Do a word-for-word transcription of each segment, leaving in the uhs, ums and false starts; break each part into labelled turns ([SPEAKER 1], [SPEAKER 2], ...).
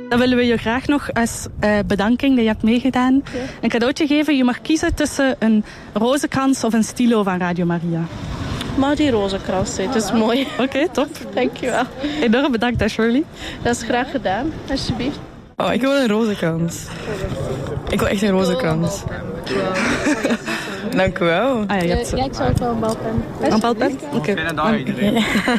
[SPEAKER 1] Dan willen we je graag nog als uh, bedanking dat je hebt meegedaan okay. een cadeautje geven. Je mag kiezen tussen een rozenkrans of een stilo van Radio Maria.
[SPEAKER 2] Maar die rozenkrans, het is mooi.
[SPEAKER 1] Oké, okay, top.
[SPEAKER 2] Dankjewel.
[SPEAKER 1] Enorm bedankt, hè, Shirley.
[SPEAKER 2] Dat is graag gedaan, alsjeblieft.
[SPEAKER 3] Oh, ik wil een rozenkrans. Ik wil echt een rozenkrans. Dank u wel.
[SPEAKER 1] Ah, ja, je hebt...
[SPEAKER 2] ja, ik zou ook wel een balpen.
[SPEAKER 1] Een balpen? Oké.
[SPEAKER 4] Okay. Fijne dag iedereen.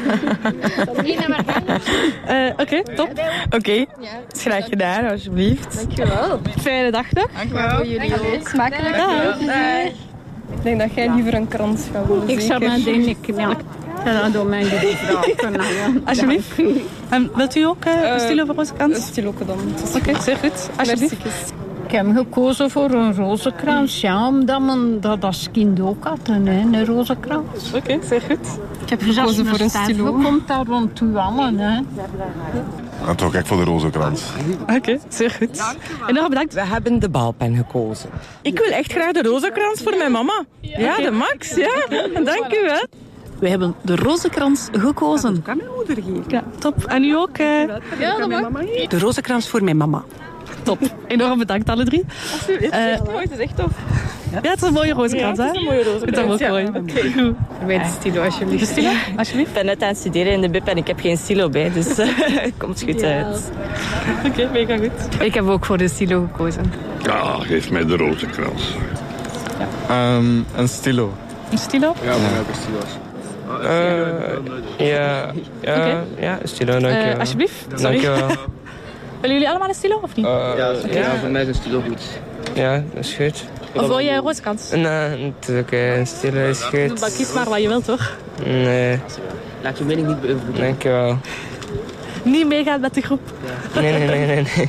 [SPEAKER 1] uh, Oké, okay, top.
[SPEAKER 3] Oké, okay. Graag gedaan, alsjeblieft.
[SPEAKER 2] Dankjewel.
[SPEAKER 1] Fijne dag toch?
[SPEAKER 3] Dankjewel.
[SPEAKER 2] Jullie ook. Smakelijk.
[SPEAKER 3] Ja. Ik denk dat jij liever een krans gaat willen.
[SPEAKER 5] Ik zou maar denken, ja. Ja, dat doen mij de vragen.
[SPEAKER 1] Alsjeblieft. En wilt u ook uh, een stilo voor rozenkrans?
[SPEAKER 3] Een stilo dan.
[SPEAKER 1] Oké, okay, zeer goed. Alsjeblieft.
[SPEAKER 5] Ik heb gekozen voor een rozenkrans, ja, omdat men dat als kind ook had, hè, een rozenkrans.
[SPEAKER 1] Oké, okay, zeer goed.
[SPEAKER 5] Ik heb gekozen voor een stilo. Komt daar rond u allen, hè.
[SPEAKER 6] Dan trok ik voor de rozenkrans.
[SPEAKER 1] Oké, okay, zeer goed. En nog bedankt.
[SPEAKER 7] We hebben de balpen gekozen.
[SPEAKER 3] Ik wil echt graag de rozenkrans voor mijn mama. Ja, ja okay. De Max, ja. Dank u wel.
[SPEAKER 8] We hebben de rozenkrans gekozen.
[SPEAKER 3] Dat kan mijn moeder geven.
[SPEAKER 1] Ja, top. En u ook? Uh...
[SPEAKER 2] Ja, dat mag.
[SPEAKER 7] De rozenkrans voor mijn mama.
[SPEAKER 1] Top. Enorm bedankt alle drie.
[SPEAKER 3] Alsjeblieft, het is echt mooi, het is echt tof.
[SPEAKER 1] Ja, ja het is een mooie rozenkrans, hè?
[SPEAKER 3] Ja, het is een mooie rozenkrans.
[SPEAKER 1] Het is ook mooi.
[SPEAKER 3] Oké, okay. Goed. Bij de stilo, alsjeblieft.
[SPEAKER 1] De stilo, alsjeblieft.
[SPEAKER 7] Ik ben net aan het studeren in de B U P en ik heb geen stilo bij, dus het uh, komt goed
[SPEAKER 1] ja.
[SPEAKER 7] uit.
[SPEAKER 1] Oké, okay, mega goed.
[SPEAKER 3] Ik heb ook voor de stilo gekozen.
[SPEAKER 6] Ja, geef mij de rozenkrans.
[SPEAKER 9] Ja. Um, een stilo.
[SPEAKER 1] Een stilo?
[SPEAKER 9] Ja, we hebben stilo's.
[SPEAKER 10] Uh, ja, ja,
[SPEAKER 1] okay.
[SPEAKER 10] ja, stilo, dankjewel.
[SPEAKER 1] Uh, alsjeblieft. Sorry.
[SPEAKER 10] Dankjewel.
[SPEAKER 1] Willen jullie allemaal een stilo of niet?
[SPEAKER 9] Uh, ja,
[SPEAKER 10] okay.
[SPEAKER 9] ja, voor mij is een stilo goed.
[SPEAKER 10] Ja, dat is goed.
[SPEAKER 1] Of wil je een rozenkrans?
[SPEAKER 10] Nee, het is oké. Okay. Een stilo is goed.
[SPEAKER 1] Maar kies maar wat je wilt, toch?
[SPEAKER 10] Nee.
[SPEAKER 9] Laat je mening niet beïnvloeden.
[SPEAKER 10] Dankjewel.
[SPEAKER 1] Niet meegaan met de groep.
[SPEAKER 10] Ja. Nee, nee, nee, nee. nee.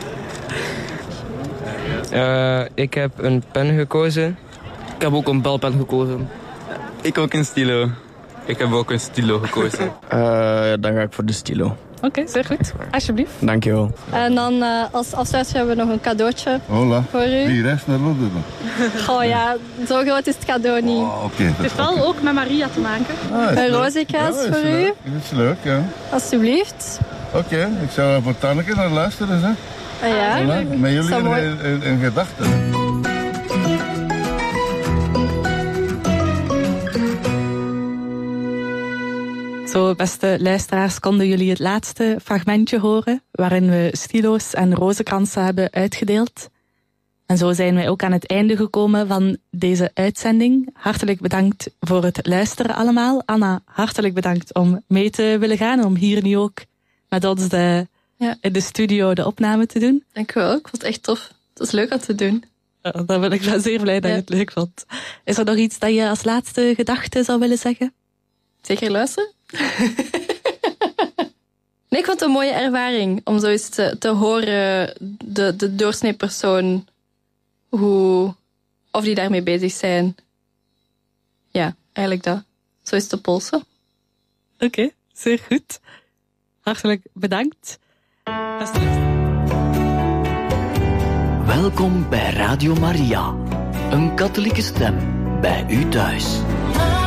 [SPEAKER 10] Uh, ik heb een pen gekozen.
[SPEAKER 9] Ik heb ook een balpen gekozen.
[SPEAKER 11] Ik ook een stilo. Ik heb ook een stilo gekozen.
[SPEAKER 9] uh, dan ga ik voor de stilo.
[SPEAKER 1] Oké, okay, zeer goed. Alsjeblieft.
[SPEAKER 9] Dankjewel.
[SPEAKER 2] En dan uh, als afsluiting hebben we nog een cadeautje
[SPEAKER 6] Hola.
[SPEAKER 2] voor u.
[SPEAKER 6] Wie reist naar Londen?
[SPEAKER 2] Goh ja, zo groot is het cadeau niet.
[SPEAKER 6] Oh, okay,
[SPEAKER 1] het heeft wel okay. ook met Maria te maken.
[SPEAKER 6] Ah,
[SPEAKER 2] een rozenkrans ja, voor
[SPEAKER 6] leuk.
[SPEAKER 2] u.
[SPEAKER 6] Dat is leuk, ja.
[SPEAKER 2] Alsjeblieft.
[SPEAKER 6] Oké, okay, ik zou er voor Tanneke naar luisteren, hè.
[SPEAKER 2] Ah, ja.
[SPEAKER 6] Voilà. Met jullie in, in, in, in gedachten.
[SPEAKER 1] Zo, beste luisteraars, konden jullie het laatste fragmentje horen, waarin we stilo's en rozenkransen hebben uitgedeeld. En zo zijn wij ook aan het einde gekomen van deze uitzending. Hartelijk bedankt voor het luisteren allemaal. Anna, hartelijk bedankt om mee te willen gaan, om hier nu ook met ons de, ja. in de studio de opname te doen.
[SPEAKER 2] Dank u wel, ik vond het echt tof. Het is leuk om te doen.
[SPEAKER 1] Ja, dan ben ik wel zeer blij dat ja. je het leuk vond. Is er nog iets dat je als laatste gedachte zou willen zeggen?
[SPEAKER 2] Zeker luisteren. Nee, ik vond het een mooie ervaring om zoiets te, te horen, de, de doorsnee persoon, hoe, of die daarmee bezig zijn. Ja, eigenlijk dat. Zo is te polsen.
[SPEAKER 1] Oké, okay, zeer goed. Hartelijk bedankt.
[SPEAKER 12] Welkom bij Radio Maria, een katholieke stem bij u thuis.